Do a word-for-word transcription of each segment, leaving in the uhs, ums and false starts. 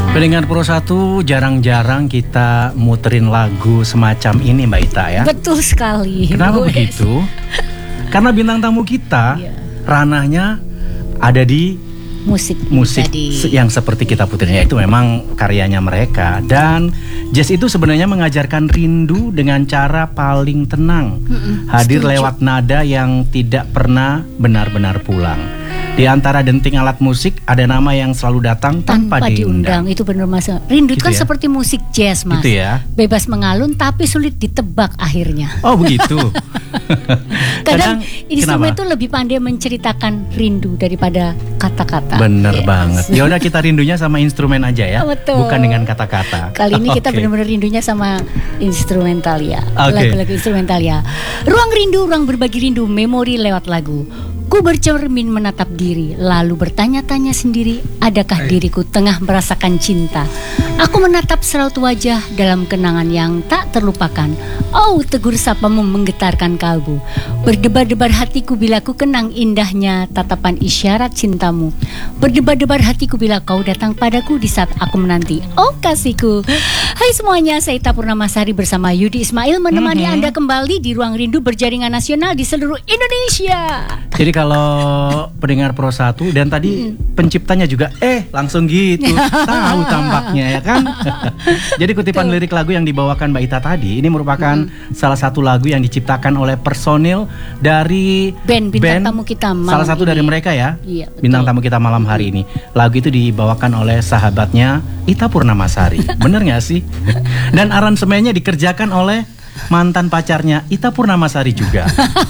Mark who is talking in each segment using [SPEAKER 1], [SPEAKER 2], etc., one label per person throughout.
[SPEAKER 1] Pendengar Pro satu, jarang-jarang kita muterin lagu semacam ini Mbak Ita ya.
[SPEAKER 2] Betul sekali.
[SPEAKER 1] Kenapa begitu? Karena bintang tamu kita
[SPEAKER 2] Iya.
[SPEAKER 1] ranahnya ada di
[SPEAKER 2] musik
[SPEAKER 1] musik
[SPEAKER 2] tadi.
[SPEAKER 1] yang seperti kita putarnya itu memang karyanya mereka. Dan jazz itu sebenarnya mengajarkan rindu dengan cara paling tenang.
[SPEAKER 2] Mm-mm,
[SPEAKER 1] Hadir
[SPEAKER 2] setuju.
[SPEAKER 1] lewat nada yang tidak pernah benar-benar pulang. Di antara denting alat musik ada nama yang selalu datang tanpa,
[SPEAKER 2] tanpa
[SPEAKER 1] diundang.
[SPEAKER 2] diundang. Itu benar Mas. Rindu itu
[SPEAKER 1] Gitu
[SPEAKER 2] kan
[SPEAKER 1] ya?
[SPEAKER 2] seperti musik jazz Mas.
[SPEAKER 1] Gitu ya.
[SPEAKER 2] Bebas mengalun tapi sulit ditebak akhirnya.
[SPEAKER 1] Oh begitu.
[SPEAKER 2] Kadang, instrumen
[SPEAKER 1] kenapa?
[SPEAKER 2] itu lebih pandai menceritakan rindu daripada kata-kata.
[SPEAKER 1] Bener
[SPEAKER 2] Yes.
[SPEAKER 1] banget. Ya udah kita rindunya sama instrumen aja ya,
[SPEAKER 2] Betul.
[SPEAKER 1] bukan dengan kata-kata.
[SPEAKER 2] Kali ini kita
[SPEAKER 1] Oke.
[SPEAKER 2] benar-benar rindunya sama instrumental ya.
[SPEAKER 1] Oke.
[SPEAKER 2] Lagu-lagu instrumental ya. Ruang rindu, ruang berbagi rindu, memori lewat lagu. Ku bercermin menatap diri, lalu bertanya-tanya sendiri, adakah diriku tengah merasakan cinta? Aku menatap seraut wajah dalam kenangan yang tak terlupakan. Oh, tegur sapamu menggetarkan kalbu. Berdebar-debar hatiku bila ku kenang indahnya tatapan isyarat cintamu. Berdebar-debar hatiku bila kau datang padaku di saat aku menanti. Oh kasihku. Hai semuanya, saya Ita Purnamasari bersama Yudi Ismail menemani
[SPEAKER 1] Mhm.
[SPEAKER 2] Anda kembali di Ruang Rindu berjaringan nasional di seluruh Indonesia.
[SPEAKER 1] Jadi kalau pendengar Pro satu dan tadi penciptanya juga eh langsung gitu tahu tampaknya ya kan. Jadi kutipan
[SPEAKER 2] Tuh.
[SPEAKER 1] lirik lagu yang dibawakan Mbak Ita tadi ini merupakan salah satu lagu yang diciptakan oleh personil dari
[SPEAKER 2] Band bintang tamu kita malam
[SPEAKER 1] salah satu
[SPEAKER 2] ini.
[SPEAKER 1] dari mereka ya.
[SPEAKER 2] Iya, betul.
[SPEAKER 1] Bintang tamu kita malam hari ini. Lagu itu dibawakan oleh sahabatnya Ita Purnamasari. Bener gak sih? Dan aransemennya dikerjakan oleh mantan pacarnya Ita Purnamasari juga.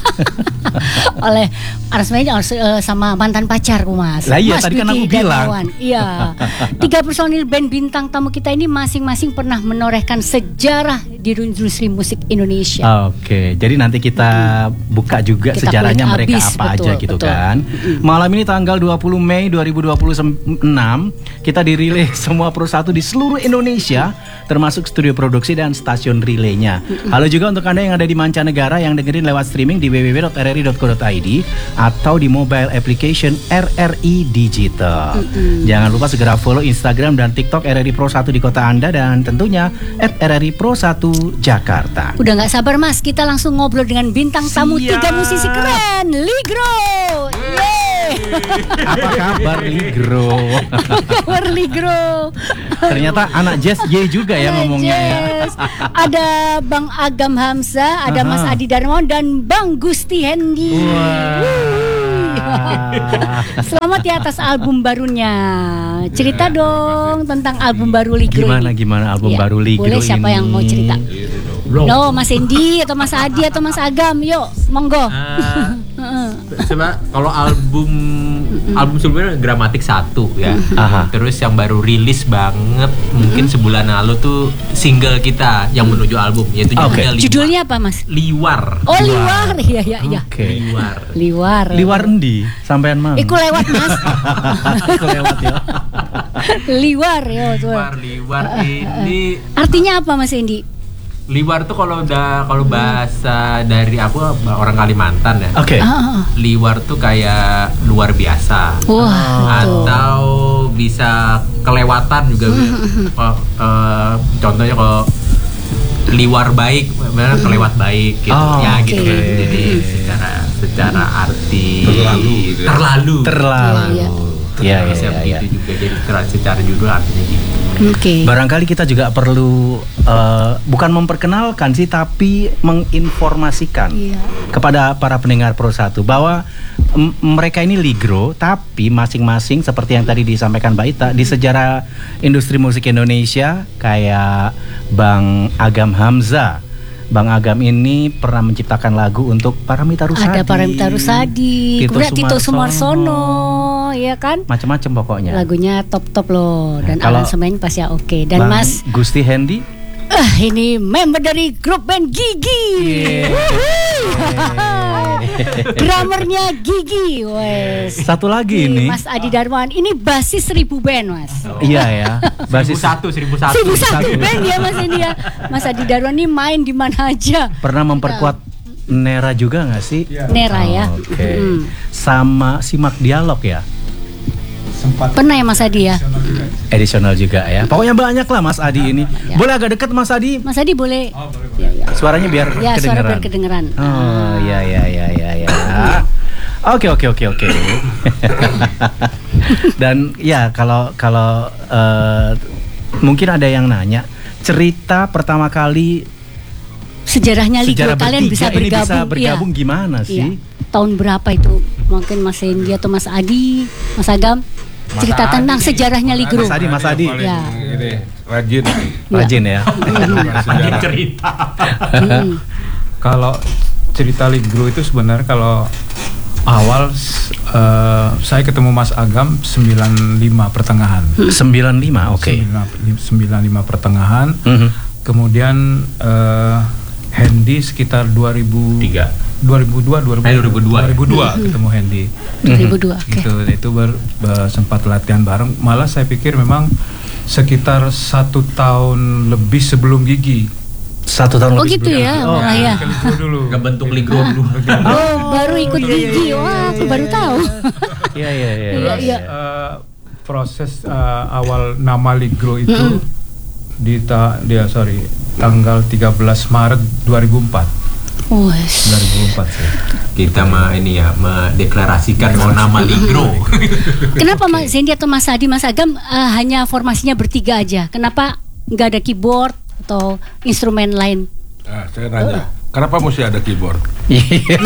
[SPEAKER 2] Oleh aransemennya uh, sama mantan pacarku Mas.
[SPEAKER 1] Lah iya,
[SPEAKER 2] Mas
[SPEAKER 1] tadi kan
[SPEAKER 2] Diki
[SPEAKER 1] aku bilang.
[SPEAKER 2] Darmawan. Iya. Tiga personil band bintang tamu kita ini masing-masing pernah menorehkan sejarah di industri musik Indonesia.
[SPEAKER 1] Oke, jadi nanti kita buka juga
[SPEAKER 2] Kita
[SPEAKER 1] sejarahnya
[SPEAKER 2] kulik
[SPEAKER 1] mereka
[SPEAKER 2] abis,
[SPEAKER 1] apa
[SPEAKER 2] betul,
[SPEAKER 1] aja gitu
[SPEAKER 2] betul.
[SPEAKER 1] kan. Malam ini tanggal dua puluh Mei dua ribu dua puluh enam kita dirilai semua Pro satu di seluruh Indonesia termasuk studio produksi dan stasiun relaynya. Halo juga untuk Anda yang ada di mancanegara yang dengerin lewat streaming di w w w dot r r i dot co dot i d atau di mobile application R R I Digital. Jangan lupa segera follow Instagram dan TikTok R R I Pro satu di kota Anda dan tentunya at R R I Pro satu Jakarta.
[SPEAKER 2] Udah gak sabar Mas, kita langsung ngobrol dengan bintang tamu
[SPEAKER 1] Siap.
[SPEAKER 2] tiga musisi keren, Ligro. Yeay.
[SPEAKER 1] Apa kabar Ligro?
[SPEAKER 2] Kabar Ligro.
[SPEAKER 1] Ternyata anak jazz Y juga ya ngomongnya ya.
[SPEAKER 2] Yes. Ada Bang Agam Hamzah, ada
[SPEAKER 1] Aha.
[SPEAKER 2] Mas Adi Darmawan dan Bang Gusti Hendi.
[SPEAKER 1] Wah.
[SPEAKER 2] Selamat ya atas album barunya. Cerita dong tentang album baru Ligro
[SPEAKER 1] Gimana
[SPEAKER 2] ini.
[SPEAKER 1] gimana album
[SPEAKER 2] Iya,
[SPEAKER 1] baru Ligro
[SPEAKER 2] boleh siapa
[SPEAKER 1] ini?
[SPEAKER 2] yang mau cerita? No, Mas Hendi atau Mas Adi atau Mas Agam, yuk, monggo.
[SPEAKER 3] Uh, coba kalau album album sebelumnya Gramatik satu ya.
[SPEAKER 1] Aha.
[SPEAKER 3] Terus yang baru rilis banget mungkin sebulan lalu tuh single kita yang menuju album yaitu
[SPEAKER 1] Oke.
[SPEAKER 3] judulnya Liwar.
[SPEAKER 2] Judulnya apa Mas?
[SPEAKER 3] Liwar.
[SPEAKER 2] Oh Liwar, iya iya iya.
[SPEAKER 1] Oke.
[SPEAKER 3] Liwar.
[SPEAKER 2] Liwar.
[SPEAKER 1] Liwar endi? Sampean mang.
[SPEAKER 2] Iku lewat Mas.
[SPEAKER 1] Iku lewat ya.
[SPEAKER 2] Liwar yo tuh.
[SPEAKER 3] Liwar, liwar ini
[SPEAKER 2] Artinya apa Mas Hendi?
[SPEAKER 3] liwar tuh kalau udah kalau bahasa dari aku orang Kalimantan ya.
[SPEAKER 1] Oke.
[SPEAKER 2] Ah,
[SPEAKER 3] Liwar tuh kayak luar biasa.
[SPEAKER 2] wah, tuh.
[SPEAKER 3] Atau bisa kelewatan juga. Kok, eh, contohnya kalau liwar baik, benar kelewat baik gitu.
[SPEAKER 1] Oh,
[SPEAKER 3] ya
[SPEAKER 2] oke.
[SPEAKER 3] gitu kan. Jadi secara secara arti
[SPEAKER 4] Terlalu gitu ya.
[SPEAKER 3] terlalu.
[SPEAKER 1] Terlalu.
[SPEAKER 2] Iya,
[SPEAKER 1] Iya iya
[SPEAKER 3] Bisa
[SPEAKER 1] iya.
[SPEAKER 3] begitu juga. Jadi secara- secara judul artinya gitu.
[SPEAKER 2] Oke.
[SPEAKER 1] Barangkali kita juga perlu eh, bukan memperkenalkan sih tapi menginformasikan
[SPEAKER 2] Iya.
[SPEAKER 1] kepada para pendengar Pro satu bahwa m- mereka ini Ligro tapi masing-masing seperti yang tadi disampaikan Mbak Ita di sejarah industri musik Indonesia kayak Bang Agam Hamzah. Bang Agam ini pernah menciptakan lagu untuk Paramita Rusadi.
[SPEAKER 2] Ada Paramita Rusadi,
[SPEAKER 1] Tito
[SPEAKER 2] kemudian Tito
[SPEAKER 1] Sumarsono.
[SPEAKER 2] Sumarsono, ya kan?
[SPEAKER 1] Macam-macam pokoknya.
[SPEAKER 2] Lagunya top-top loh dan
[SPEAKER 1] Kalau
[SPEAKER 2] aransemen pasti ya oke. Dan
[SPEAKER 1] Bang
[SPEAKER 2] Mas,
[SPEAKER 1] Gusti Hendi.
[SPEAKER 2] ah ini member dari grup band Gigi. Drummernya Gigi, wes.
[SPEAKER 1] Satu lagi
[SPEAKER 2] Nih,
[SPEAKER 1] ini.
[SPEAKER 2] Mas Adi Darmawan, ini basis seribu band Mas.
[SPEAKER 1] Iya ya.
[SPEAKER 3] Seribu
[SPEAKER 1] Basis
[SPEAKER 3] satu, seribu satu.
[SPEAKER 2] Seribu satu
[SPEAKER 1] satu.
[SPEAKER 2] band ya Mas ini ya. Mas Adi Darmawan ini main di mana aja.
[SPEAKER 1] pernah memperkuat Nera juga nggak sih?
[SPEAKER 2] Nera ya.
[SPEAKER 1] Oke.
[SPEAKER 2] Mm.
[SPEAKER 1] Sama simak dialog ya.
[SPEAKER 4] sempat
[SPEAKER 2] Pernah ya Mas Adi ya?
[SPEAKER 4] nasional juga.
[SPEAKER 1] Edisional juga ya. Pokoknya banyak lah Mas Adi ini.
[SPEAKER 2] Ya.
[SPEAKER 1] Boleh agak dekat Mas Adi?
[SPEAKER 2] Mas Adi boleh.
[SPEAKER 4] Oh, boleh,
[SPEAKER 2] Ya, ya.
[SPEAKER 1] Suaranya biar
[SPEAKER 2] Ya, suara
[SPEAKER 1] kedengeran.
[SPEAKER 2] biar kedengeran.
[SPEAKER 1] Oh, ya ya ya ya ya. Oke oke oke oke. Dan ya kalau kalau eh, mungkin ada yang nanya cerita pertama kali
[SPEAKER 2] Sejarahnya Ligro
[SPEAKER 1] sejarah
[SPEAKER 2] kalian
[SPEAKER 1] bertiga
[SPEAKER 2] bisa
[SPEAKER 1] ini
[SPEAKER 2] bergabung.
[SPEAKER 1] bisa bergabung
[SPEAKER 2] Iya.
[SPEAKER 1] gimana sih?
[SPEAKER 2] Iya. Tahun berapa itu? Mungkin Mas Hendy atau Mas Adi, Mas Agam cerita
[SPEAKER 3] Adi.
[SPEAKER 2] tentang sejarahnya Ligro.
[SPEAKER 1] Mas Adi, Mas Adi.
[SPEAKER 5] Yang paling
[SPEAKER 2] Ya.
[SPEAKER 5] ini rajin.
[SPEAKER 1] Rajin ya.
[SPEAKER 3] Rajin cerita.
[SPEAKER 2] Hmm.
[SPEAKER 4] Kalau cerita Ligro itu sebenarnya kalau awal eh, saya ketemu Mas Agam sembilan puluh lima pertengahan.
[SPEAKER 1] sembilan puluh lima, oke.
[SPEAKER 4] sembilan puluh lima pertengahan.
[SPEAKER 1] Mhm.
[SPEAKER 4] Kemudian eh, Hendy sekitar dua ribu
[SPEAKER 3] Tiga.
[SPEAKER 4] dua ribu dua dua ribu
[SPEAKER 3] Eh, dua ribu dua,
[SPEAKER 4] dua ribu dua ketemu Hendy.
[SPEAKER 2] dua ribu dua, oke.
[SPEAKER 4] Gitu, itu ber, ber- sempat latihan bareng. Malah saya pikir memang sekitar satu tahun lebih sebelum Gigi.
[SPEAKER 1] Satu tahun
[SPEAKER 2] Oh
[SPEAKER 1] lebih
[SPEAKER 2] gitu
[SPEAKER 1] sebelum
[SPEAKER 2] ya,
[SPEAKER 1] itu. Oh,
[SPEAKER 2] Wah, ya.
[SPEAKER 4] Ke Ligro dulu.
[SPEAKER 3] Nggak bentuk Ligro dulu.
[SPEAKER 2] Oh, baru ikut Gigi. Wah, aku baru tahu.
[SPEAKER 1] Iya iya iya.
[SPEAKER 2] Iya, iya.
[SPEAKER 4] Eh, proses eh, awal nama Ligro itu di ta- dia sorry tanggal tiga belas Maret dua ribu empat.
[SPEAKER 2] Wes.
[SPEAKER 4] dua ribu empat sih.
[SPEAKER 3] Kita mah ini ya mendeklarasikan mau nama Ligro.
[SPEAKER 2] Kenapa Mas Hendy atau Mas Adi, Mas Agam eh, hanya formasinya bertiga aja? Kenapa nggak ada keyboard atau instrumen lain?
[SPEAKER 5] Nah, saya nanya, kenapa mesti ada keyboard?
[SPEAKER 1] Iya.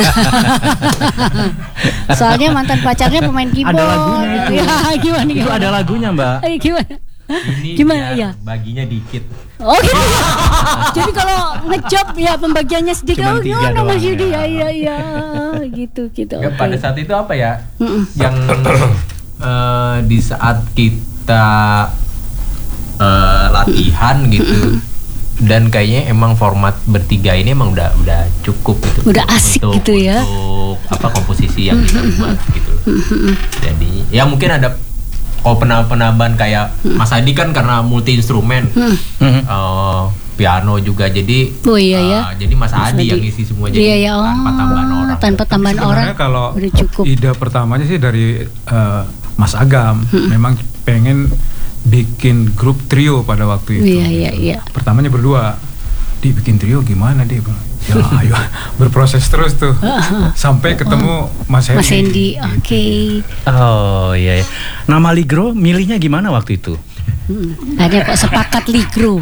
[SPEAKER 2] Soalnya mantan pacarnya pemain keyboard.
[SPEAKER 1] Ada lagunya itu.
[SPEAKER 2] Ya, gimana
[SPEAKER 1] Itu
[SPEAKER 2] gimana?
[SPEAKER 1] ada lagunya, Mbak.
[SPEAKER 2] Eh, gimana?
[SPEAKER 3] Ini
[SPEAKER 2] Gimana,
[SPEAKER 3] biar
[SPEAKER 2] ya?
[SPEAKER 3] baginya dikit.
[SPEAKER 2] Oh gitu. Jadi kalau ngejob ya pembagiannya sedikit.
[SPEAKER 1] Cuman
[SPEAKER 2] Oh
[SPEAKER 1] tiga
[SPEAKER 2] gimana
[SPEAKER 1] doang
[SPEAKER 2] Mas Yudi?
[SPEAKER 1] ya.
[SPEAKER 2] Ya iya iya gitu gitu.
[SPEAKER 3] Ya,
[SPEAKER 2] Oke.
[SPEAKER 3] pada saat itu apa ya?
[SPEAKER 2] Mm-mm.
[SPEAKER 3] Yang eh, di saat kita eh, latihan gitu. Dan kayaknya emang format bertiga ini emang udah udah cukup gitu.
[SPEAKER 2] Udah asik
[SPEAKER 3] untuk,
[SPEAKER 2] gitu ya.
[SPEAKER 3] Untuk apa komposisi yang kita buat gitu. Jadi ya mungkin ada kalau penambahan kayak Mas Adi kan karena multi instrumen,
[SPEAKER 1] Mhm.
[SPEAKER 3] eh, piano juga jadi.
[SPEAKER 2] Oh, iya, ya.
[SPEAKER 3] eh, jadi Mas,
[SPEAKER 2] Mas
[SPEAKER 3] Adi
[SPEAKER 2] Adi.
[SPEAKER 3] yang isi semua jadi
[SPEAKER 2] Iya ya. Oh,
[SPEAKER 3] tanpa tambahan orang.
[SPEAKER 2] tanpa tambahan orang.
[SPEAKER 4] Sebenarnya kalau
[SPEAKER 2] udah cukup.
[SPEAKER 4] ide pertamanya sih dari eh, Mas Agam, memang pengen bikin grup trio pada waktu itu.
[SPEAKER 2] Iya iya iya.
[SPEAKER 4] Pertamanya berdua, dibikin trio gimana dia? Bilang, ya ayo berproses terus tuh sampai ketemu Mas Hendy.
[SPEAKER 2] Mas Hendy,
[SPEAKER 4] Gitu.
[SPEAKER 2] oke.
[SPEAKER 1] Oh iya, iya. Nama Ligro milihnya gimana waktu itu?
[SPEAKER 2] Hmm, ada kok sepakat Ligro.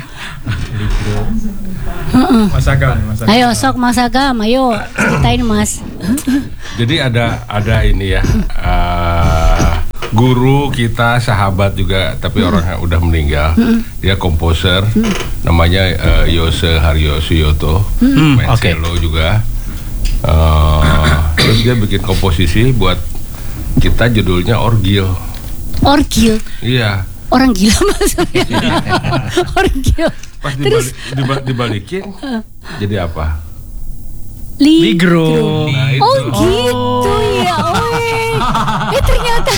[SPEAKER 4] Mas Agam, Mas Agam.
[SPEAKER 2] Ayo sok Mas Agam, ayo ceritain Mas.
[SPEAKER 5] Jadi ada ada ini ya, eh, guru kita, sahabat juga, tapi orang yang udah meninggal. Dia komposer, namanya eh, Yose Haryosuyoto, main
[SPEAKER 1] oke.
[SPEAKER 5] cello juga. Eh, terus dia bikin komposisi buat kita, judulnya Orgil.
[SPEAKER 2] Orgil.
[SPEAKER 5] Iya.
[SPEAKER 2] Orang gila maksudnya. Orgil.
[SPEAKER 5] Pas
[SPEAKER 2] Terus
[SPEAKER 5] dibalik, diba- dibalikin, jadi apa?
[SPEAKER 2] Li-
[SPEAKER 1] Ligro.
[SPEAKER 5] Nah, itu.
[SPEAKER 2] Oh gitu ya. Oh, eh. eh ternyata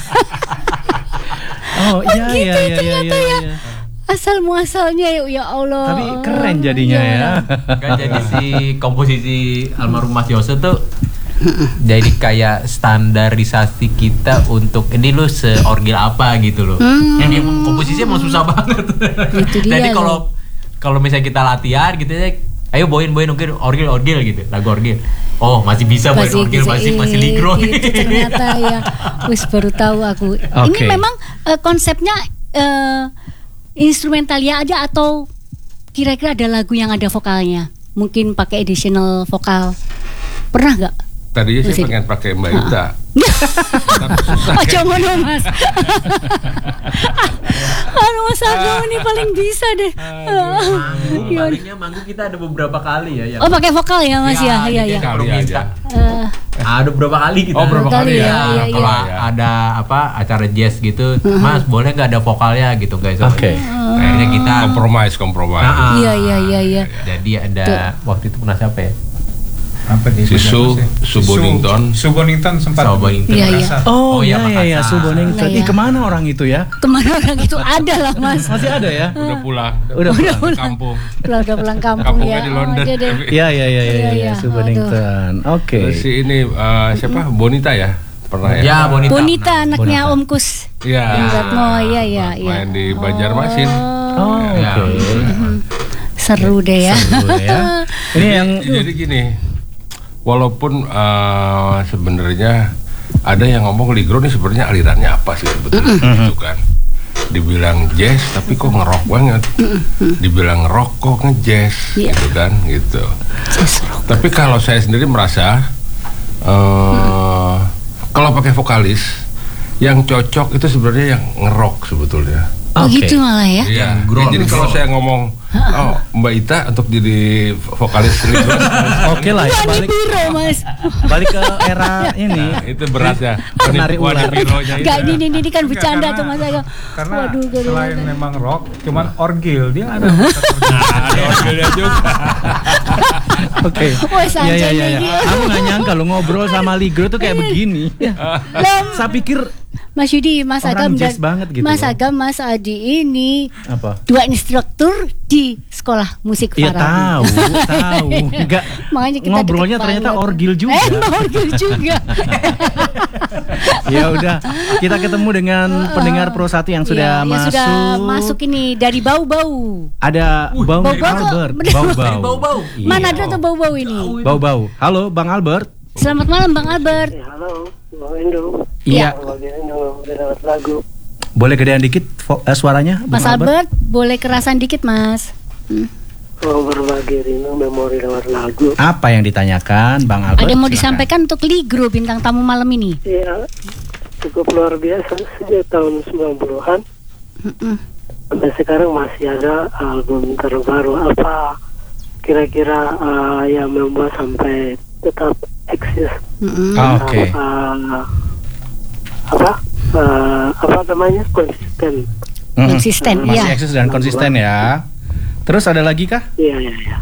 [SPEAKER 1] Oh iya
[SPEAKER 2] gitu
[SPEAKER 1] iya iya iya
[SPEAKER 2] ternyata
[SPEAKER 1] iya.
[SPEAKER 2] ya. Asal muasalnya ya, ya Allah.
[SPEAKER 1] Tapi keren jadinya ya.
[SPEAKER 3] Kan jadi si komposisi almarhum Mas Yose tuh jadi kayak standarisasi kita untuk ini lu seorgil apa gitu loh.
[SPEAKER 2] Hmm.
[SPEAKER 3] Yang emang komposisinya emang susah banget.
[SPEAKER 2] Itu dia
[SPEAKER 3] Jadi
[SPEAKER 2] loh.
[SPEAKER 3] kalau kalau misalnya kita latihan gitu ya, ayo boin boin mungkin orgil orgil gitu, lagu orgil. Oh masih bisa boin orgil,
[SPEAKER 2] bisa,
[SPEAKER 3] masih masih
[SPEAKER 2] iya,
[SPEAKER 3] ligro.
[SPEAKER 2] gitu ternyata ya. Wis baru tahu aku. Ini
[SPEAKER 1] Oke.
[SPEAKER 2] memang eh, konsepnya eh, instrumental ya ada atau kira-kira ada lagu yang ada vokalnya? Mungkin pakai additional vokal. Pernah nggak?
[SPEAKER 5] Tadinya
[SPEAKER 2] Masih-
[SPEAKER 5] saya pengen pakai Mbak Ita. Tapi susah.
[SPEAKER 2] Oh jangan dong Mas. Aduh Mas Agam ini paling bisa deh.
[SPEAKER 3] Manggung,
[SPEAKER 2] Gimana?
[SPEAKER 3] palingnya manggung kita ada beberapa kali ya. yang-
[SPEAKER 2] Oh pakai vokal ya Mas ya, iya
[SPEAKER 3] jadi
[SPEAKER 2] ya.
[SPEAKER 5] Kali
[SPEAKER 3] kalau
[SPEAKER 5] aja.
[SPEAKER 3] minta.
[SPEAKER 2] Eh,
[SPEAKER 3] Ada beberapa kali kita.
[SPEAKER 5] Oh, berapa
[SPEAKER 2] kali ya, iya, iya.
[SPEAKER 3] Kalau
[SPEAKER 5] Ya.
[SPEAKER 3] ada apa acara jazz gitu, Mas boleh nggak ada vokalnya gitu guys.
[SPEAKER 1] Oke.
[SPEAKER 3] Akhirnya kita
[SPEAKER 5] Kompromis, kompromis.
[SPEAKER 3] Nah,
[SPEAKER 2] Iya iya iya iya.
[SPEAKER 3] Jadi ada waktu itu pernah siapa ya?
[SPEAKER 4] Apa di
[SPEAKER 5] Si Su- Su Bonington.
[SPEAKER 4] Su Bonington sempat
[SPEAKER 3] Su Bonington.
[SPEAKER 2] Iya, iya.
[SPEAKER 4] merasa-
[SPEAKER 1] Oh,
[SPEAKER 3] Oh, iya,
[SPEAKER 1] iya iya iya,
[SPEAKER 3] Makassar.
[SPEAKER 1] Subonington.
[SPEAKER 2] Nah,
[SPEAKER 1] Ih,
[SPEAKER 2] ya.
[SPEAKER 1] kemana orang itu ya?
[SPEAKER 2] Kemana orang itu ada lah Mas.
[SPEAKER 1] Masih ada ya?
[SPEAKER 5] Udah pulang.
[SPEAKER 1] Udah pulang.
[SPEAKER 5] Pulang kampung.
[SPEAKER 2] Keluarga pulang kampung
[SPEAKER 5] Kampungnya
[SPEAKER 2] ya.
[SPEAKER 5] di London.
[SPEAKER 2] Oh, jadi.
[SPEAKER 1] Iya iya iya iya
[SPEAKER 2] Iya,
[SPEAKER 1] iya,
[SPEAKER 2] iya.
[SPEAKER 1] Subonington. Oke.
[SPEAKER 5] Terus si ini eh, siapa? Bonita ya? pernah ya.
[SPEAKER 3] Ya, Bonita.
[SPEAKER 2] Bonita anaknya
[SPEAKER 1] Bonita.
[SPEAKER 2] Om Kus.
[SPEAKER 5] Iya.
[SPEAKER 2] Om Ratno, iya iya iya.
[SPEAKER 5] Main di Banjarmasin.
[SPEAKER 1] Oh,
[SPEAKER 3] Ya.
[SPEAKER 1] oke.
[SPEAKER 2] Seru deh ya.
[SPEAKER 1] Seru ya. Ini yang
[SPEAKER 5] Jadi gini, walaupun eh, sebenarnya ada yang ngomong Ligro nih sebenarnya alirannya apa sih sebetulnya gitu kan. Dibilang jazz tapi kok ngerok banget. Dibilang rock kok ngejazz
[SPEAKER 2] Iya.
[SPEAKER 5] gitu kan gitu.
[SPEAKER 2] Jazz rock.
[SPEAKER 5] Tapi kalau saya sendiri merasa eh kalau pakai vokalis yang cocok itu sebenarnya yang ngerok sebetulnya.
[SPEAKER 2] Oh
[SPEAKER 1] Oke.
[SPEAKER 2] gitu malah ya.
[SPEAKER 5] Iya.
[SPEAKER 3] growl,
[SPEAKER 5] Jadi kalau
[SPEAKER 3] growl.
[SPEAKER 5] saya ngomong, oh Mbak Ita untuk jadi vokalis Ligro,
[SPEAKER 1] oke lah ya,
[SPEAKER 2] Wani
[SPEAKER 1] balik
[SPEAKER 2] Biro mas.
[SPEAKER 1] balik ke era ini.
[SPEAKER 5] nah, itu berat ya.
[SPEAKER 1] Penari ular.
[SPEAKER 5] Bironya itu.
[SPEAKER 2] Gak ini ini ini kan
[SPEAKER 4] Enggak,
[SPEAKER 2] bercanda
[SPEAKER 4] karena-
[SPEAKER 2] tuh mas Agam.
[SPEAKER 4] Karena
[SPEAKER 2] Waduh, gak
[SPEAKER 4] selain
[SPEAKER 2] ada.
[SPEAKER 4] memang rock, cuman orgil dia ada. orgil.
[SPEAKER 5] Ada orgelnya juga.
[SPEAKER 1] Oke.
[SPEAKER 2] Wes
[SPEAKER 1] Iya iya
[SPEAKER 2] aja
[SPEAKER 1] iya.
[SPEAKER 2] nih.
[SPEAKER 1] Aku nggak nyangka lo ngobrol sama Ligro tuh kayak begini.
[SPEAKER 2] Lah,
[SPEAKER 1] Saya pikir
[SPEAKER 2] Mas Yudi, Mas
[SPEAKER 1] Orang
[SPEAKER 2] Agam
[SPEAKER 1] jazz banget gitu
[SPEAKER 2] Mas
[SPEAKER 1] loh.
[SPEAKER 2] Agam, Mas Adi ini
[SPEAKER 1] apa?
[SPEAKER 2] dua instruktur di sekolah musik
[SPEAKER 1] Iya
[SPEAKER 2] Farabi.
[SPEAKER 1] tahu, tahu. Enggak.
[SPEAKER 2] Makanya kita
[SPEAKER 1] Ngobrolnya
[SPEAKER 2] deket
[SPEAKER 1] ternyata
[SPEAKER 2] banget.
[SPEAKER 1] orgil juga.
[SPEAKER 2] Eh, orgil juga.
[SPEAKER 1] Ya udah, kita ketemu dengan pendengar Pro satu yang sudah
[SPEAKER 2] Iya,
[SPEAKER 1] masuk.
[SPEAKER 2] yang sudah masuk ini dari bau-bau.
[SPEAKER 1] Ada Bang
[SPEAKER 2] bau-bau tuh-
[SPEAKER 1] Albert.
[SPEAKER 2] bener.
[SPEAKER 1] Bau-bau.
[SPEAKER 3] Bau-bau.
[SPEAKER 1] Iya.
[SPEAKER 2] Mana ada tuh bau-bau ini?
[SPEAKER 1] Bau-bau. Halo Bang Albert.
[SPEAKER 2] Selamat malam Bang Albert.
[SPEAKER 6] Ya, halo, Bang Endo.
[SPEAKER 1] Iya.
[SPEAKER 6] Bang Endo, lewat lagu.
[SPEAKER 1] Boleh gedean dikit vo- eh, suaranya, Bang
[SPEAKER 2] Mas Albert, boleh kerasan dikit Mas. Hmm.
[SPEAKER 6] Mau berbagi rindu memori lewat lagu.
[SPEAKER 1] Apa yang ditanyakan, Bang Albert?
[SPEAKER 2] Ada yang mau
[SPEAKER 1] Silakan.
[SPEAKER 2] disampaikan untuk Ligro bintang tamu malam ini?
[SPEAKER 6] Ya, cukup luar biasa sejak tahun sembilan puluhan.
[SPEAKER 2] Mm-mm.
[SPEAKER 6] Sampai sekarang masih ada album terbaru. Apa kira-kira uh, yang membuat sampai tetap eksis?
[SPEAKER 2] Mm-mm.
[SPEAKER 1] Ah, Oke.
[SPEAKER 6] Uh, apa? Uh, apa namanya? Konsisten.
[SPEAKER 1] Mm-mm.
[SPEAKER 2] Konsisten,
[SPEAKER 1] Masih
[SPEAKER 2] iya.
[SPEAKER 1] eksis dan konsisten ya. Terus ada lagi kah?
[SPEAKER 6] Iya, iya, iya.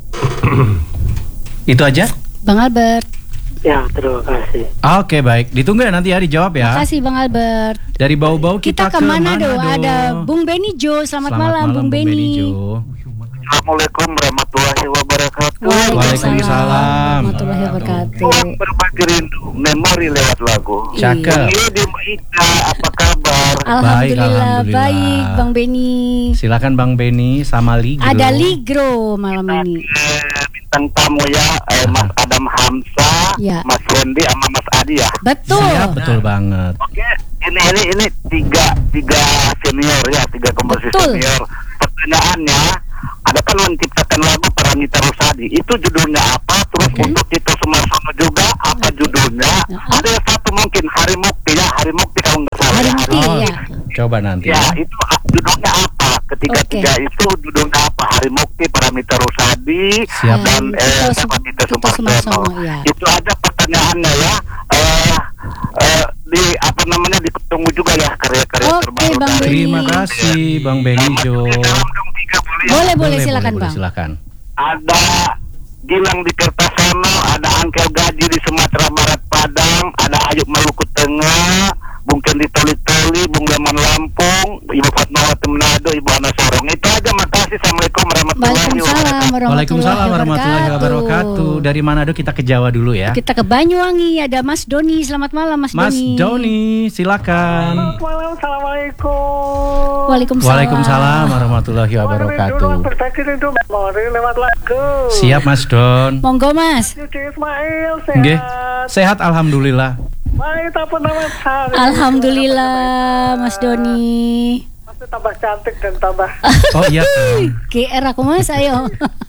[SPEAKER 1] Itu aja?
[SPEAKER 2] Bang Albert.
[SPEAKER 6] Ya, terima kasih.
[SPEAKER 1] Ah, Oke baik, ditunggu ya nanti ya dijawab ya.
[SPEAKER 2] Makasih Bang Albert.
[SPEAKER 1] Dari bau-bau kita,
[SPEAKER 2] Kita, ke Manado.
[SPEAKER 1] Manado.
[SPEAKER 2] Ada Bung Beni Jo. Selamat, malam, Bung Beni.
[SPEAKER 1] Jo.
[SPEAKER 7] Assalamualaikum warahmatullahi wabarakatuh.
[SPEAKER 1] Waalaikumsalam.
[SPEAKER 2] warahmatullahi wabarakatuh.
[SPEAKER 7] Ruang berbagi rindu, memori lewat lagu.
[SPEAKER 1] Cakep.
[SPEAKER 7] Ini di Mbak Ita, apa kabar?
[SPEAKER 2] Alhamdulillah,
[SPEAKER 1] alhamdulillah.
[SPEAKER 2] baik Bang Beni.
[SPEAKER 1] Silakan Bang Beni sama Ligro.
[SPEAKER 2] Ada Ligro malam ini.
[SPEAKER 7] Eh, bintang tamu ya, eh, Mas Adam Hamzah,
[SPEAKER 2] Ya.
[SPEAKER 7] Mas Wendy, sama Mas Adi ya.
[SPEAKER 2] Betul.
[SPEAKER 1] Siap, betul banget.
[SPEAKER 7] Oke, ini ini ini tiga tiga senior ya, tiga komposisi
[SPEAKER 2] Betul.
[SPEAKER 7] senior. Pertanyaannya, ada kan menciptakan lagu Paramita Rusadi. Itu judulnya apa? Terus
[SPEAKER 2] Oke.
[SPEAKER 7] untuk Tito Sumarsono juga apa judulnya?
[SPEAKER 2] Ya.
[SPEAKER 7] Ada yang satu mungkin Hari Mukti ya, Hari Mukti kalau nggak salah.
[SPEAKER 2] Hari
[SPEAKER 7] ya.
[SPEAKER 2] Mukti
[SPEAKER 1] Oh,
[SPEAKER 2] ya.
[SPEAKER 1] coba nanti.
[SPEAKER 7] Ya, itu ah, judulnya apa? Ketiga
[SPEAKER 2] Oke.
[SPEAKER 7] tiga itu judulnya apa? Hari Mukti, Paramita Rusadi,
[SPEAKER 1] Siap.
[SPEAKER 7] dan
[SPEAKER 2] Hmm,
[SPEAKER 7] eh,
[SPEAKER 2] Tito
[SPEAKER 7] sama
[SPEAKER 2] Sum-
[SPEAKER 7] Tito
[SPEAKER 2] Tito
[SPEAKER 7] Sumarsono.
[SPEAKER 2] Sumarsono, ya.
[SPEAKER 7] Itu aja pertanyaannya ya. Eh, eh, di apa namanya ditunggu juga ya karya-karya
[SPEAKER 2] Oke,
[SPEAKER 7] terbaru
[SPEAKER 2] Bang
[SPEAKER 7] dari.
[SPEAKER 2] Beni.
[SPEAKER 1] Terima kasih Bang Beni Jo.
[SPEAKER 7] Masukin dalam dong tiga boleh ya?
[SPEAKER 2] Boleh, boleh, silakan
[SPEAKER 1] boleh,
[SPEAKER 2] Bang.
[SPEAKER 1] silakan.
[SPEAKER 7] Ada Gilang di Kertasono, ada Angkel Gaji di Sumatera Barat Padang, ada Ayub Maluku Tengah, Bung Ken di Toli-Toli, Bung Leman Lampung, Ibu Fatmawati Manado, Ibu Ana Sorong. Itu aja, makasih. Assalamualaikum warahmatullahi
[SPEAKER 2] Waalaikumsalam
[SPEAKER 7] wabarakatuh.
[SPEAKER 1] Waalaikumsalam warahmatullahi wabarakatuh. Dari Manado kita ke Jawa dulu ya.
[SPEAKER 2] Kita ke Banyuwangi, ada Mas Doni. Selamat malam Mas,
[SPEAKER 1] Mas
[SPEAKER 2] Doni.
[SPEAKER 1] Doni, silakan.
[SPEAKER 6] Selamat malam, assalamualaikum.
[SPEAKER 2] Waalaikumsalam.
[SPEAKER 1] Waalaikumsalam warahmatullahi wabarakatuh.
[SPEAKER 6] Berbagi rindu memori lewat lagu.
[SPEAKER 1] Siap Mas Don.
[SPEAKER 2] Monggo Mas.
[SPEAKER 6] Yudi Ismail sehat.
[SPEAKER 1] Nggih. Sehat alhamdulillah.
[SPEAKER 6] Baik, apa nama hari?
[SPEAKER 2] Alhamdulillah Mas Doni.
[SPEAKER 6] Masih tambah cantik dan tambah.
[SPEAKER 1] Oh iya.
[SPEAKER 2] G R aku Mas, ayo.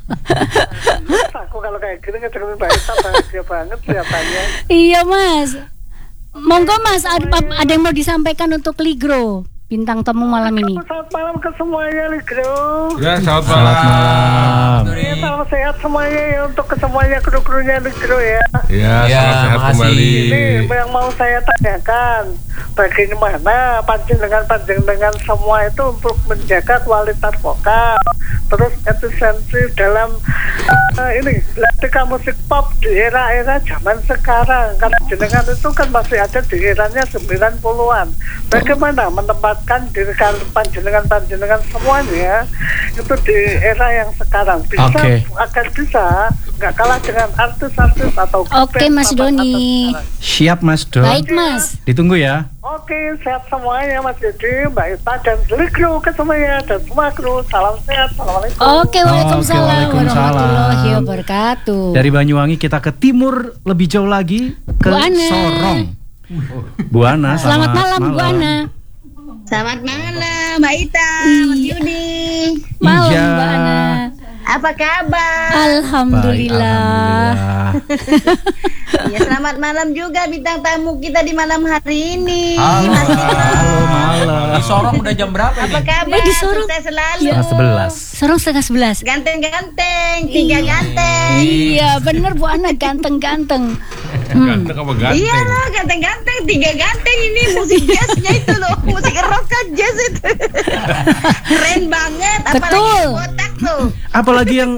[SPEAKER 6] Aku kalau kayak gini ngecek baik bahagia banget kelihatannya.
[SPEAKER 2] Iya Mas. Monggo Mas, ada, ada yang mau disampaikan untuk Ligro bintang tamu malam ini.
[SPEAKER 6] Selamat malam ke semuanya, Ligro.
[SPEAKER 5] Ya, selamat
[SPEAKER 1] Selamat
[SPEAKER 5] malam.
[SPEAKER 1] malam.
[SPEAKER 6] Ya, salam sehat semuanya ya untuk ke semuanya kru-krunya Ligro ya.
[SPEAKER 5] Ya,
[SPEAKER 3] Ya,
[SPEAKER 5] salam sehat
[SPEAKER 3] makasih.
[SPEAKER 5] kembali.
[SPEAKER 6] Ini yang mau saya tanyakan, bagaimana panjenengan-panjenengan semua itu untuk menjaga kualitas vokal, terus efisiensi dalam uh, ini ketika musik pop di era-era zaman sekarang. Karena jenengan itu kan masih ada di eranya sembilan puluhan. Bagaimana menempatkan diri panjenengan-panjenengan semuanya itu di era yang sekarang? Bisa
[SPEAKER 1] Oke. Oke.
[SPEAKER 6] agar bisa nggak kalah dengan artis-artis atau
[SPEAKER 2] Oke,
[SPEAKER 6] band
[SPEAKER 2] Mas
[SPEAKER 6] papan
[SPEAKER 2] Doni.
[SPEAKER 6] atas sekarang.
[SPEAKER 1] Siap Mas Don.
[SPEAKER 2] Baik Mas.
[SPEAKER 1] Ditunggu ya.
[SPEAKER 6] Oke, sehat semuanya Mas Yudi, Mbak Ita, dan seluruh kru ke semuanya, dan semua kru, salam sehat, assalamualaikum.
[SPEAKER 2] Oke, Waalaikumsalam
[SPEAKER 1] Waalaikumsalam.
[SPEAKER 2] warahmatullahi wabarakatuh.
[SPEAKER 1] Dari Banyuwangi kita ke timur lebih jauh lagi ke
[SPEAKER 2] Bu Ana.
[SPEAKER 1] Sorong. Bu Ana,
[SPEAKER 2] Selamat malam, Bu Ana.
[SPEAKER 8] Selamat malam, Mbak Ita, Mas
[SPEAKER 2] Iya.
[SPEAKER 8] Yudi.
[SPEAKER 2] Malam,
[SPEAKER 1] Iya.
[SPEAKER 2] Mbak Ana.
[SPEAKER 8] Apa kabar?
[SPEAKER 2] Alhamdulillah.
[SPEAKER 1] Alhamdulillah.
[SPEAKER 8] Ya, selamat malam juga bintang tamu kita di malam hari ini.
[SPEAKER 3] Halo,
[SPEAKER 8] Mas Yudi.
[SPEAKER 1] Halo malam.
[SPEAKER 3] Di Sorong udah jam berapa
[SPEAKER 8] Apa
[SPEAKER 3] ini?
[SPEAKER 8] kabar?
[SPEAKER 2] Ya, di Sorong.
[SPEAKER 8] Sukses selalu.
[SPEAKER 1] Setengah sebelas.
[SPEAKER 2] Sorong setengah sebelas.
[SPEAKER 8] Ganteng-ganteng, tiga ganteng.
[SPEAKER 2] Iya, bener Bu Ana, ganteng-ganteng.
[SPEAKER 5] Ganteng apa ganteng?
[SPEAKER 8] Iya loh, ganteng-ganteng, tiga ganteng ini musik jazznya itu loh, musik rock kan jazz itu. Keren banget, apalagi
[SPEAKER 2] Betul.
[SPEAKER 8] yang botak tuh.
[SPEAKER 1] Apalagi yang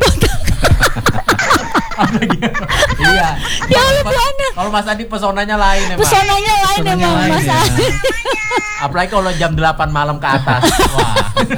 [SPEAKER 3] Iya.
[SPEAKER 2] Ya Allah, Bu Ana.
[SPEAKER 3] Kalau Mas Adi pesonanya lain emang.
[SPEAKER 2] Pesonanya lain
[SPEAKER 1] Pesonanya
[SPEAKER 2] emang
[SPEAKER 1] lain,
[SPEAKER 2] Mas
[SPEAKER 1] ya.
[SPEAKER 2] Adi.
[SPEAKER 3] Apalagi kalau jam delapan malam ke atas. Wah.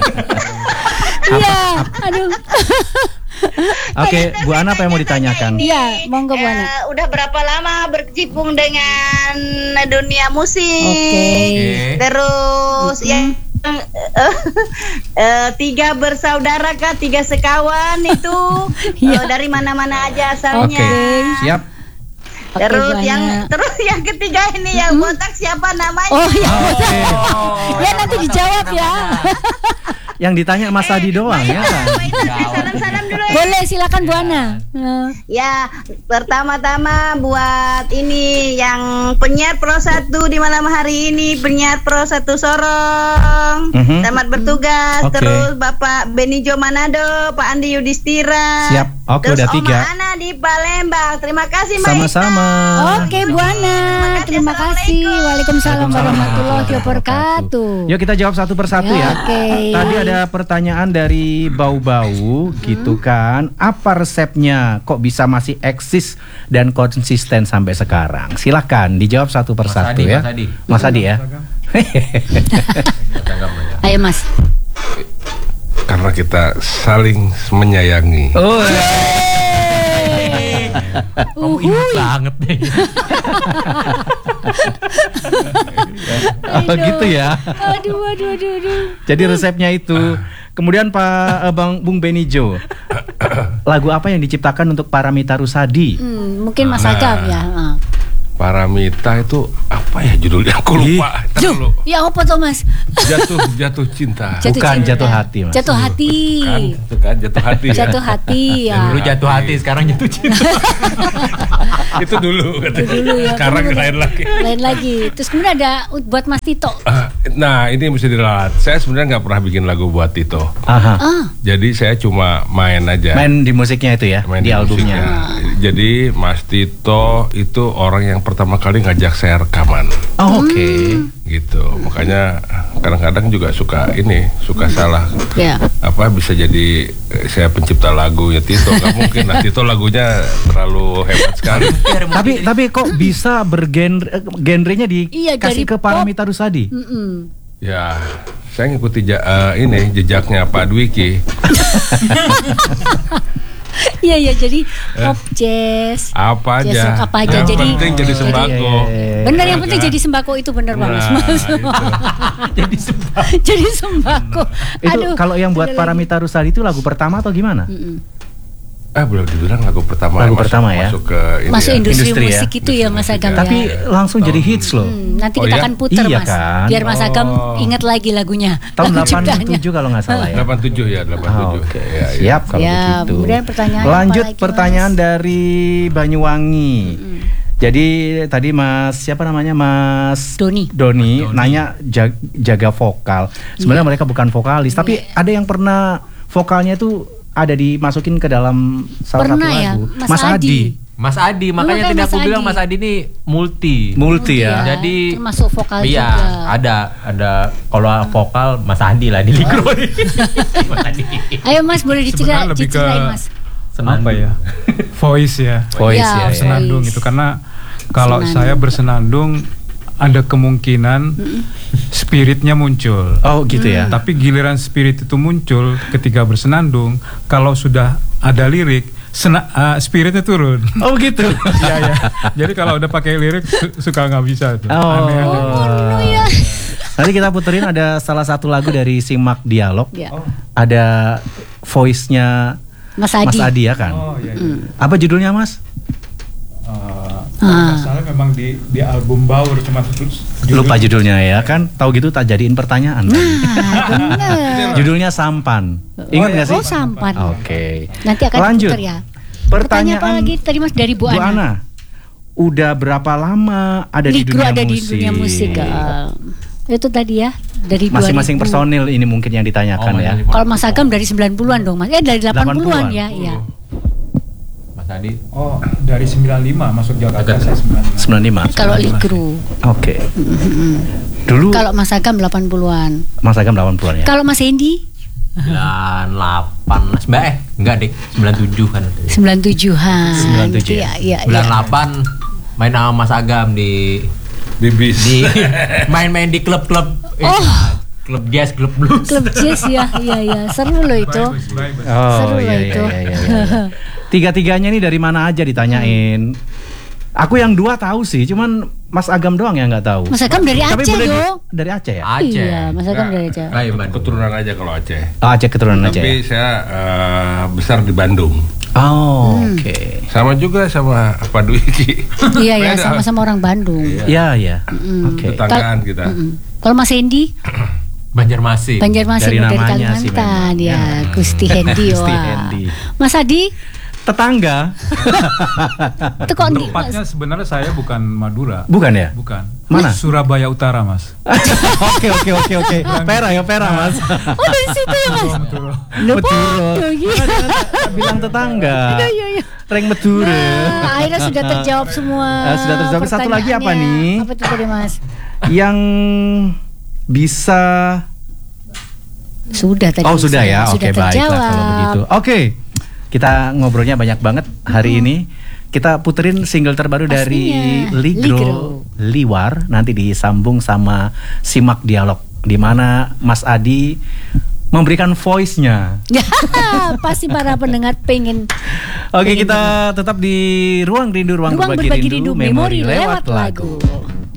[SPEAKER 2] Iya, aduh.
[SPEAKER 1] Oke, Bu Ana apa yang mau ditanyakan?
[SPEAKER 2] Iya, monggo Bu Ana.
[SPEAKER 8] Eh, udah berapa lama berkecimpung dengan dunia musik?
[SPEAKER 2] Oke.
[SPEAKER 8] Terus yang eh, eh, tiga bersaudara kah, tiga sekawan itu
[SPEAKER 2] Iya.
[SPEAKER 8] eh, dari mana-mana aja
[SPEAKER 1] Oke,
[SPEAKER 8] asalnya.
[SPEAKER 1] siap.
[SPEAKER 2] Oke,
[SPEAKER 8] Terus
[SPEAKER 2] Bu
[SPEAKER 8] yang
[SPEAKER 2] Ana.
[SPEAKER 8] terus yang ketiga ini yang botak siapa namanya?
[SPEAKER 2] Oh iya,
[SPEAKER 1] Oke.
[SPEAKER 2] ya nanti dijawab ya.
[SPEAKER 1] Yang ditanya Mas Adi doang ya kan?
[SPEAKER 8] Mbak Ita, eh, salam-salam dulu ya.
[SPEAKER 2] Boleh, silakan Bu Ana. Eh,
[SPEAKER 8] Ya, pertama-tama buat ini yang penyiar Pro satu di malam hari ini, penyiar Pro satu Sorong.
[SPEAKER 1] Mhm.
[SPEAKER 8] Selamat bertugas.
[SPEAKER 1] Oke.
[SPEAKER 8] Terus Bapak Benijo Manado, Pak Andi Yudhistira.
[SPEAKER 1] Siap. Oke,
[SPEAKER 8] Terus
[SPEAKER 1] udah tiga.
[SPEAKER 8] Oma Ana di Palembang. Terima kasih Mbak
[SPEAKER 1] Sama-sama.
[SPEAKER 2] Oke Bu Ana, terima kasih. Waalaikumsalam warahmatullahi wabarakatuh.
[SPEAKER 1] Yuk kita jawab satu persatu ya.
[SPEAKER 2] Oke.
[SPEAKER 1] Tadi ada pertanyaan dari Bau-Bau gitu kan. Apa resepnya kok bisa masih eksis dan konsisten sampai sekarang? Silahkan dijawab satu persatu
[SPEAKER 3] Adi,
[SPEAKER 1] ya.
[SPEAKER 3] Mas Adi.
[SPEAKER 1] Mas Adi ya.
[SPEAKER 2] Ayo Mas.
[SPEAKER 5] Karena kita saling menyayangi.
[SPEAKER 1] Oh,
[SPEAKER 3] Kamu ingat banget deh.
[SPEAKER 1] oh gitu ya.
[SPEAKER 2] Aduh, aduh, aduh, aduh.
[SPEAKER 1] Jadi resepnya itu. Kemudian Pak eh, Bang Bung Benijo. Lagu apa yang diciptakan untuk Paramita Rusady?
[SPEAKER 2] Hmm, mungkin Mas
[SPEAKER 5] Nah.
[SPEAKER 2] Agam ya. Ah.
[SPEAKER 5] Paramita itu apa ya judulnya? Aku lupa. Ntar
[SPEAKER 2] Duh,
[SPEAKER 5] dulu.
[SPEAKER 2] ya apa tuh Mas?
[SPEAKER 5] Jatuh jatuh cinta.
[SPEAKER 2] Jatuh
[SPEAKER 1] Bukan,
[SPEAKER 2] cinta.
[SPEAKER 1] jatuh hati, Mas.
[SPEAKER 2] Jatuh hati.
[SPEAKER 5] Kan, itu kan jatuh hati. ya.
[SPEAKER 2] Jatuh hati ya.
[SPEAKER 3] Dulu jatuh hati, sekarang jatuh cinta.
[SPEAKER 5] Itu dulu katanya.
[SPEAKER 2] dulu ya,
[SPEAKER 5] Sekarang
[SPEAKER 2] dulu.
[SPEAKER 5] lain lagi.
[SPEAKER 2] Lain lagi. Terus kemudian ada buat Mas Tito.
[SPEAKER 5] Ah, Nah ini mesti diralat. Saya sebenarnya nggak pernah bikin lagu buat Tito.
[SPEAKER 1] Aha.
[SPEAKER 2] Ah,
[SPEAKER 5] Jadi saya cuma main aja.
[SPEAKER 1] Main di musiknya itu ya,
[SPEAKER 5] Main
[SPEAKER 1] di albumnya.
[SPEAKER 5] musiknya. Jadi Mas Tito itu orang yang pertama kali ngajak saya rekaman.
[SPEAKER 1] Oh, oke.
[SPEAKER 5] Gitu. Makanya kadang-kadang juga suka ini, suka salah.
[SPEAKER 2] ya.
[SPEAKER 5] Apa bisa jadi eh, saya pencipta lagu ya Tito? Nggak mungkin. Nah Tito lagunya terlalu hebat sekali.
[SPEAKER 1] Tapi tapi kok bisa bergenre genrenya
[SPEAKER 2] Iya,
[SPEAKER 1] dikasih
[SPEAKER 2] dari
[SPEAKER 1] ke
[SPEAKER 2] pop.
[SPEAKER 1] Paramita Rusady?
[SPEAKER 2] Mm-mm.
[SPEAKER 5] Ya, saya ngikuti ja- eh, ini jejaknya Pak Dwiki.
[SPEAKER 2] Iya iya jadi pop jazz.
[SPEAKER 5] Apa
[SPEAKER 2] Jazz
[SPEAKER 5] aja.
[SPEAKER 2] rock apa aja,
[SPEAKER 5] Yang
[SPEAKER 2] jadi-
[SPEAKER 5] penting jadi
[SPEAKER 2] jadi-
[SPEAKER 5] sembako.
[SPEAKER 1] Iya, iya, iya.
[SPEAKER 2] Bener yang penting jadi sembako itu bener banget
[SPEAKER 5] Nah,
[SPEAKER 2] Mas.
[SPEAKER 5] itu.
[SPEAKER 3] Jadi sebab.
[SPEAKER 2] Jadi sembako.
[SPEAKER 1] Itu
[SPEAKER 2] Aduh.
[SPEAKER 1] kalau yang buat
[SPEAKER 2] ada lagi.
[SPEAKER 1] Paramita Rusady itu lagu pertama atau gimana?
[SPEAKER 2] Mm-mm.
[SPEAKER 5] Eh boleh dibilang lagu pertama
[SPEAKER 1] Lagu
[SPEAKER 5] masuk,
[SPEAKER 1] pertama ya?
[SPEAKER 5] masuk ke ini
[SPEAKER 2] Masuk
[SPEAKER 5] ya.
[SPEAKER 2] industri,
[SPEAKER 1] Industri ya?
[SPEAKER 2] musik itu ya Mas Agam
[SPEAKER 1] Tapi
[SPEAKER 2] ya.
[SPEAKER 1] langsung jadi hits loh.
[SPEAKER 2] Hmm, nanti
[SPEAKER 5] Oh,
[SPEAKER 2] kita
[SPEAKER 5] iya?
[SPEAKER 2] akan puter
[SPEAKER 1] Iya
[SPEAKER 2] Mas.
[SPEAKER 1] kan?
[SPEAKER 2] Biar Mas Agam
[SPEAKER 5] Oh.
[SPEAKER 2] ingat lagi lagunya.
[SPEAKER 1] Tahun
[SPEAKER 2] lagu
[SPEAKER 1] delapan puluh
[SPEAKER 2] ciptaannya.
[SPEAKER 1] tujuh kalau nggak salah ya.
[SPEAKER 5] delapan puluh tujuh ya, delapan puluh tujuh.
[SPEAKER 1] Oke,
[SPEAKER 5] Ya, ya.
[SPEAKER 1] siap kalau
[SPEAKER 2] Ya,
[SPEAKER 1] begitu.
[SPEAKER 2] kemudian pertanyaan
[SPEAKER 1] Lanjut
[SPEAKER 2] apa lagi,
[SPEAKER 1] pertanyaan
[SPEAKER 2] Mas?
[SPEAKER 1] dari Banyuwangi. Jadi tadi Mas siapa namanya Mas
[SPEAKER 2] Doni.
[SPEAKER 1] Doni, nanya jag- jaga vokal. Sebenarnya
[SPEAKER 2] Iya.
[SPEAKER 1] mereka bukan vokalis, tapi ada yang pernah vokalnya itu ada dimasukin ke dalam salah
[SPEAKER 2] Pernah
[SPEAKER 1] satu
[SPEAKER 2] ya,
[SPEAKER 1] lagu.
[SPEAKER 2] Mas Adi.
[SPEAKER 3] Mas Adi, makanya
[SPEAKER 2] kan
[SPEAKER 3] tadi
[SPEAKER 2] Mas
[SPEAKER 3] aku bilang
[SPEAKER 2] Adi.
[SPEAKER 3] Mas Adi ini multi.
[SPEAKER 1] Multi ya.
[SPEAKER 3] Jadi
[SPEAKER 2] termasuk vokal
[SPEAKER 3] iya,
[SPEAKER 2] juga.
[SPEAKER 3] ada ada kalau vokal Mas Adi lah di Ligro. Mas Adi.
[SPEAKER 2] Ayo Mas boleh diceritain,
[SPEAKER 4] Sebenarnya lebih ke
[SPEAKER 2] diceritain Mas.
[SPEAKER 4] apa ya? Voice ya.
[SPEAKER 1] Voice
[SPEAKER 2] Ya,
[SPEAKER 1] ya. ya.
[SPEAKER 4] Senandung
[SPEAKER 2] voice.
[SPEAKER 4] itu karena kalau
[SPEAKER 2] Senandung.
[SPEAKER 4] saya bersenandung ada kemungkinan spiritnya muncul.
[SPEAKER 1] Oh gitu ya.
[SPEAKER 4] Tapi giliran spirit itu muncul ketika bersenandung, kalau sudah ada lirik, sena, uh, spiritnya turun.
[SPEAKER 1] Oh gitu.
[SPEAKER 4] Iya ya. Jadi kalau udah pakai lirik su- suka nggak bisa tuh.
[SPEAKER 1] Oh.
[SPEAKER 4] Aneh.
[SPEAKER 2] Oh ya.
[SPEAKER 1] Nanti kita puterin ada salah satu lagu dari Simak Dialog.
[SPEAKER 2] Ya.
[SPEAKER 1] Ada voice-nya
[SPEAKER 2] Mas Adi.
[SPEAKER 1] Mas Adi ya kan.
[SPEAKER 4] Oh iya. iya.
[SPEAKER 1] Apa judulnya Mas?
[SPEAKER 4] Uh,
[SPEAKER 2] Ah.
[SPEAKER 4] Masalah memang di di album Baur cuma terus
[SPEAKER 1] Lupa judulnya ya kan. Tahu gitu tak jadiin pertanyaan.
[SPEAKER 2] Nah, bener.
[SPEAKER 1] Judulnya Sampan. Ingat nggak sih?
[SPEAKER 2] Oh, Sampan.
[SPEAKER 1] Oke.
[SPEAKER 2] Nanti akan
[SPEAKER 1] Lanjut.
[SPEAKER 2] diputar ya.
[SPEAKER 1] Pertanyaan
[SPEAKER 2] Pertanyaan apa lagi tadi Mas dari Bu,
[SPEAKER 1] Bu
[SPEAKER 2] Ana?
[SPEAKER 1] Ana. Udah berapa lama ada di
[SPEAKER 2] Ligro
[SPEAKER 1] dunia
[SPEAKER 2] ada
[SPEAKER 1] musik?
[SPEAKER 2] di dunia musik. uh, itu tadi ya dari
[SPEAKER 1] Masing-masing
[SPEAKER 2] dua ribu.
[SPEAKER 1] personil ini mungkin yang ditanyakan
[SPEAKER 3] Oh,
[SPEAKER 1] ya.
[SPEAKER 3] masing-masing.
[SPEAKER 2] Kalau Mas Agam dari sembilan puluhan dong Mas. Eh dari delapan puluhan ya, iya.
[SPEAKER 3] Mas Adi.
[SPEAKER 4] Oh, dari sembilan puluh lima masuk Jakarta
[SPEAKER 3] Jakarta.
[SPEAKER 4] saya sembilan puluh lima.
[SPEAKER 1] sembilan puluh lima.
[SPEAKER 2] Kalau Ligro.
[SPEAKER 1] Oke. Dulu
[SPEAKER 2] Kalau Mas Agam delapan puluhan.
[SPEAKER 1] Mas Agam delapan puluhan ya.
[SPEAKER 2] Kalau Mas Hendy
[SPEAKER 3] sembilan puluh delapan Mbak eh enggak deh sembilan puluh tujuh kan.
[SPEAKER 2] sembilan puluh tujuhan.
[SPEAKER 1] sembilan puluh tujuh
[SPEAKER 2] Iya, iya,
[SPEAKER 3] sembilan puluh
[SPEAKER 2] iya.
[SPEAKER 3] delapan main sama Mas Agam di
[SPEAKER 5] Di bis.
[SPEAKER 3] di main-main di klub-klub. Eh,
[SPEAKER 2] Oh.
[SPEAKER 3] klub jazz, klub blues.
[SPEAKER 2] Klub jazz ya, iya iya. Seru loh itu.
[SPEAKER 1] Oh
[SPEAKER 2] Seru
[SPEAKER 1] iya,
[SPEAKER 2] lah
[SPEAKER 1] iya,
[SPEAKER 2] itu.
[SPEAKER 1] iya, iya, iya. Tiga-tiganya nih dari mana aja ditanyain. Aku yang dua tahu sih, cuman Mas Agam doang yang nggak tahu.
[SPEAKER 2] Mas Agam dari
[SPEAKER 1] Tapi
[SPEAKER 2] Aceh
[SPEAKER 1] boleh di-
[SPEAKER 2] dong.
[SPEAKER 1] dari Aceh ya?
[SPEAKER 3] Aceh.
[SPEAKER 2] Iya, Mas Agam dari Aceh.
[SPEAKER 3] Baik, Bandung.
[SPEAKER 5] Keturunan aja kalau Aceh.
[SPEAKER 1] Oh, Aceh keturunan Aceh.
[SPEAKER 5] Tapi
[SPEAKER 1] Ya?
[SPEAKER 5] saya eh, besar di Bandung.
[SPEAKER 1] Oh,
[SPEAKER 2] Hmm.
[SPEAKER 1] oke.
[SPEAKER 5] Sama juga sama Pak Dwi Iki.
[SPEAKER 2] Iya ya,
[SPEAKER 5] Beda.
[SPEAKER 2] sama-sama orang Bandung.
[SPEAKER 1] Iya, iya. Oke.
[SPEAKER 5] Tetanggaan kita.
[SPEAKER 2] Mm-mm. Kalau Mas Hendy,
[SPEAKER 3] Banjarmasin.
[SPEAKER 2] Banjarmasin
[SPEAKER 1] Dari
[SPEAKER 2] dari,
[SPEAKER 1] namanya sih
[SPEAKER 2] Kalimantan
[SPEAKER 1] memang.
[SPEAKER 2] ya, Gusti Hendy.
[SPEAKER 1] Gusti
[SPEAKER 2] wah.
[SPEAKER 1] Hendy.
[SPEAKER 2] Mas Adi,
[SPEAKER 1] Tetangga?
[SPEAKER 2] itu kok nih, Mas?
[SPEAKER 4] Tempatnya sebenarnya saya bukan Madura.
[SPEAKER 1] Bukan ya?
[SPEAKER 4] Bukan.
[SPEAKER 1] Mana?
[SPEAKER 4] Surabaya Utara, Mas.
[SPEAKER 1] Oke, oke, oke, oke. Pera ya, pera, Mas.
[SPEAKER 2] Oh dari situ ya Mas? Loh,
[SPEAKER 1] Meduro.
[SPEAKER 2] oh, iya.
[SPEAKER 1] Bilang tetangga.
[SPEAKER 2] Iya, iya, iya.
[SPEAKER 1] Reng Meduro.
[SPEAKER 2] Nah, akhirnya sudah terjawab semua.
[SPEAKER 1] Eh, sudah terjawab. Satu lagi apa
[SPEAKER 2] pertanyaannya.
[SPEAKER 1] nih?
[SPEAKER 2] Apa itu tadi Mas?
[SPEAKER 1] Yang bisa
[SPEAKER 2] Sudah tadi.
[SPEAKER 1] Oh sudah ya,
[SPEAKER 2] Sudah
[SPEAKER 1] oke baiklah
[SPEAKER 2] terjawab.
[SPEAKER 1] kalau begitu. Oke, kita ngobrolnya banyak banget hari ini. Kita puterin single terbaru dari
[SPEAKER 2] Pastinya,
[SPEAKER 1] Ligro,
[SPEAKER 2] Ligro.
[SPEAKER 1] Liwar. Nanti disambung sama Simak Dialog, di mana Mas Adi memberikan voice-nya.
[SPEAKER 2] Ya, pasti para pendengar pengen.
[SPEAKER 1] Oke,
[SPEAKER 2] pengen
[SPEAKER 1] kita tetap di Ruang Rindu, Ruang,
[SPEAKER 2] Ruang
[SPEAKER 1] Berbagi,
[SPEAKER 2] Berbagi
[SPEAKER 1] Rindu,
[SPEAKER 2] Rindu, memori lewat lagu.